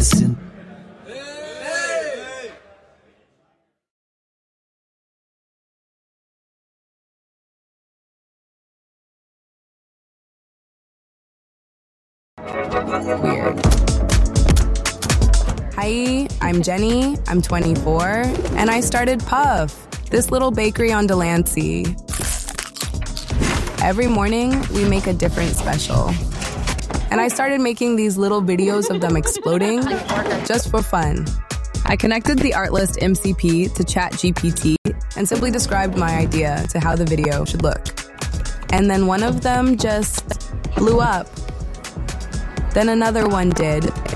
listen. Weird. Hi, I'm Jenny, I'm 24, and I started Puff, this little bakery on Delancey. Every morning, we make a different special. And I started making these little videos of them exploding just for fun. I connected the Artlist MCP to ChatGPT and simply described my idea to how the video should look. And then one of them just blew up. Then another one did,